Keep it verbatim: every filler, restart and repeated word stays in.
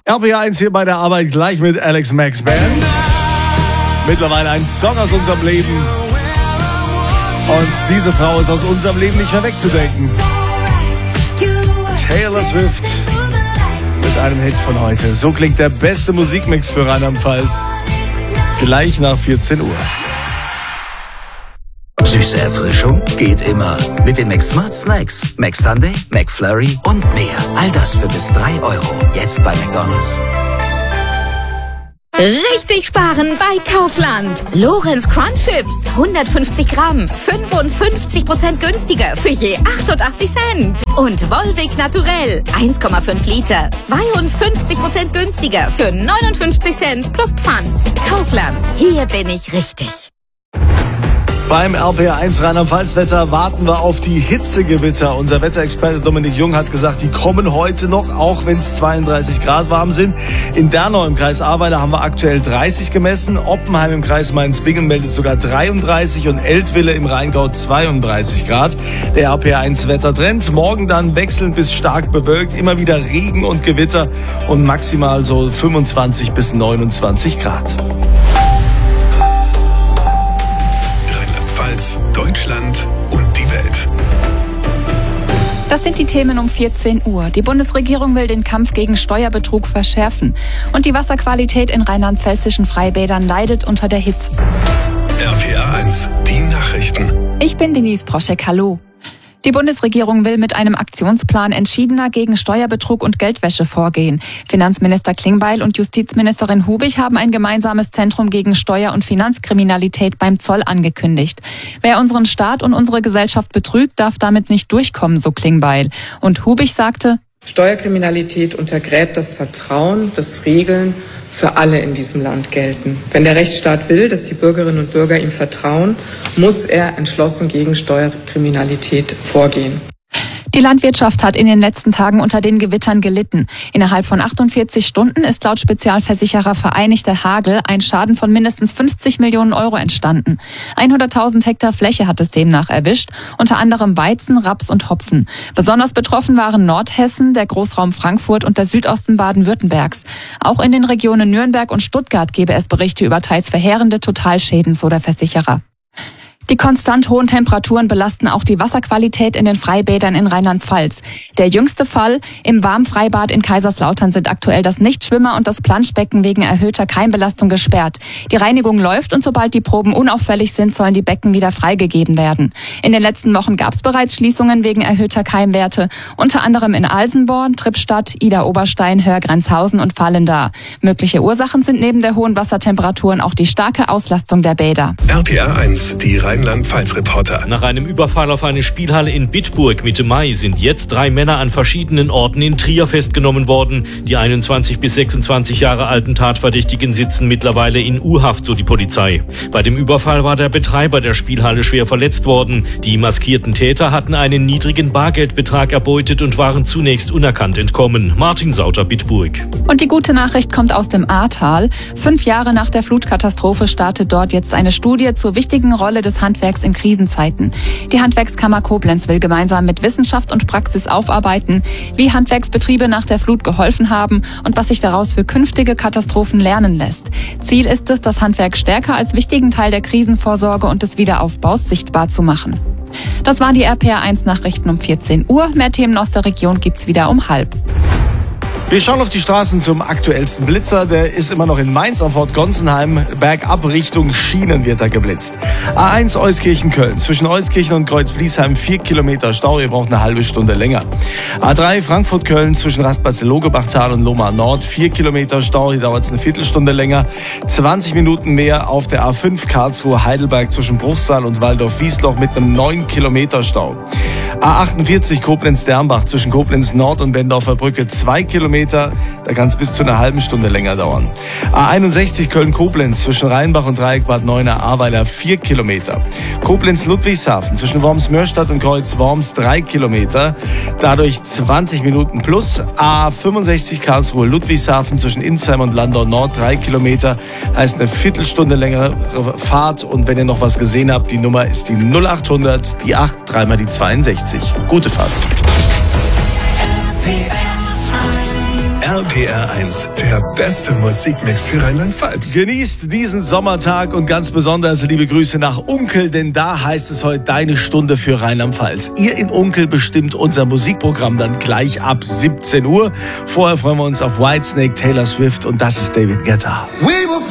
R P R eins hier bei der Arbeit gleich mit Alex Max Band. Mittlerweile ein Song aus unserem Leben. Und diese Frau ist aus unserem Leben nicht mehr wegzudenken. Taylor Swift mit einem Hit von heute. So klingt der beste Musikmix für Rheinland-Pfalz. Gleich nach vierzehn Uhr. Süße Erfrischung geht immer. Mit den McSmart Snacks. McSunday, McFlurry und mehr. All das für bis drei Euro. Jetzt bei McDonald's. Richtig sparen bei Kaufland. Lorenz Crunch Chips. hundertfünfzig Gramm. fünfundfünfzig Prozent günstiger für je achtundachtzig Cent. Und Volvic Naturell. eins Komma fünf Liter. zweiundfünfzig Prozent günstiger für neunundfünfzig Cent plus Pfand. Kaufland. Hier bin ich richtig. Beim R P R eins Rheinland-Pfalz-Wetter warten wir auf die Hitzegewitter. Unser Wetterexperte Dominik Jung hat gesagt, die kommen heute noch, auch wenn es zweiunddreißig Grad warm sind. In Dernau im Kreis Ahrweiler haben wir aktuell dreißig gemessen. Oppenheim im Kreis Mainz-Bingen meldet sogar dreiunddreißig und Eltville im Rheingau zweiunddreißig Grad. Der R P R eins Wettertrend. Morgen dann wechselnd bis stark bewölkt. Immer wieder Regen und Gewitter und maximal so fünfundzwanzig bis neunundzwanzig Grad. Deutschland und die Welt. Das sind die Themen um vierzehn Uhr. Die Bundesregierung will den Kampf gegen Steuerbetrug verschärfen. Und die Wasserqualität in rheinland-pfälzischen Freibädern leidet unter der Hitze. R P R eins, die Nachrichten. Ich bin Denise Proschek, hallo. Die Bundesregierung will mit einem Aktionsplan entschiedener gegen Steuerbetrug und Geldwäsche vorgehen. Finanzminister Klingbeil und Justizministerin Hubig haben ein gemeinsames Zentrum gegen Steuer- und Finanzkriminalität beim Zoll angekündigt. Wer unseren Staat und unsere Gesellschaft betrügt, darf damit nicht durchkommen, so Klingbeil. Und Hubig sagte: Steuerkriminalität untergräbt das Vertrauen, dass Regeln für alle in diesem Land gelten. Wenn der Rechtsstaat will, dass die Bürgerinnen und Bürger ihm vertrauen, muss er entschlossen gegen Steuerkriminalität vorgehen. Die Landwirtschaft hat in den letzten Tagen unter den Gewittern gelitten. Innerhalb von achtundvierzig Stunden ist laut Spezialversicherer Vereinigte Hagel ein Schaden von mindestens fünfzig Millionen Euro entstanden. hunderttausend Hektar Fläche hat es demnach erwischt, unter anderem Weizen, Raps und Hopfen. Besonders betroffen waren Nordhessen, der Großraum Frankfurt und der Südosten Baden-Württembergs. Auch in den Regionen Nürnberg und Stuttgart gebe es Berichte über teils verheerende Totalschäden, so der Versicherer. Die konstant hohen Temperaturen belasten auch die Wasserqualität in den Freibädern in Rheinland-Pfalz. Der jüngste Fall: im Warmfreibad in Kaiserslautern sind aktuell das Nichtschwimmer und das Planschbecken wegen erhöhter Keimbelastung gesperrt. Die Reinigung läuft und sobald die Proben unauffällig sind, sollen die Becken wieder freigegeben werden. In den letzten Wochen gab es bereits Schließungen wegen erhöhter Keimwerte, unter anderem in Alsenborn, Trippstadt, Idar-Oberstein, Hörgrenzhausen und Vallendar. Mögliche Ursachen sind neben der hohen Wassertemperaturen auch die starke Auslastung der Bäder. R P R eins, die Rheinland-Pfalz-Reporter. Nach einem Überfall auf eine Spielhalle in Bitburg Mitte Mai sind jetzt drei Männer an verschiedenen Orten in Trier festgenommen worden. Die einundzwanzig bis sechsundzwanzig Jahre alten Tatverdächtigen sitzen mittlerweile in U-Haft, so die Polizei. Bei dem Überfall war der Betreiber der Spielhalle schwer verletzt worden. Die maskierten Täter hatten einen niedrigen Bargeldbetrag erbeutet und waren zunächst unerkannt entkommen. Martin Sauter, Bitburg. Und die gute Nachricht kommt aus dem Ahrtal. Fünf Jahre nach der Flutkatastrophe startet dort jetzt eine Studie zur wichtigen Rolle des Handwerks in Krisenzeiten. Die Handwerkskammer Koblenz will gemeinsam mit Wissenschaft und Praxis aufarbeiten, wie Handwerksbetriebe nach der Flut geholfen haben und was sich daraus für künftige Katastrophen lernen lässt. Ziel ist es, das Handwerk stärker als wichtigen Teil der Krisenvorsorge und des Wiederaufbaus sichtbar zu machen. Das waren die R P R eins Nachrichten um vierzehn Uhr. Mehr Themen aus der Region gibt's wieder um halb. Wir schauen auf die Straßen zum aktuellsten Blitzer. Der ist immer noch in Mainz am Fort Gonsenheim. Bergab Richtung Schienen wird da geblitzt. A eins Euskirchen-Köln. Zwischen Euskirchen und Kreuz-Bliesheim vier Kilometer Stau. Ihr braucht eine halbe Stunde länger. A drei Frankfurt-Köln. Zwischen Rastplatz-Logebachtal und Lohmar Nord vier Kilometer Stau. Hier dauert es eine Viertelstunde länger. zwanzig Minuten mehr auf der A fünf Karlsruhe-Heidelberg zwischen Bruchsal und Waldorf-Wiesloch mit einem neun Kilometer Stau. A achtundvierzig Koblenz-Dernbach zwischen Koblenz Nord und Bendorfer Brücke zwei Kilometer. Da kann es bis zu einer halben Stunde länger dauern. A einundsechzig Köln-Koblenz zwischen Rheinbach und Dreieck Bad Neuenahr-Ahrweiler vier Kilometer. Koblenz-Ludwigshafen zwischen Worms-Mörstadt und Kreuz-Worms drei Kilometer. Dadurch zwanzig Minuten plus. A fünfundsechzig Karlsruhe-Ludwigshafen zwischen Insheim und Landau Nord drei Kilometer. Heißt eine Viertelstunde längere Fahrt. Und wenn ihr noch was gesehen habt, die Nummer ist die null achthundert, die acht, dreimal die zweiundsechzig. Gute Fahrt. R R P R eins, der beste Musikmix für Rheinland-Pfalz. Genießt diesen Sommertag und ganz besonders liebe Grüße nach Unkel, denn da heißt es heute deine Stunde für Rheinland-Pfalz. Ihr in Unkel bestimmt unser Musikprogramm dann gleich ab siebzehn Uhr. Vorher freuen wir uns auf Whitesnake, Taylor Swift und das ist David Guetta.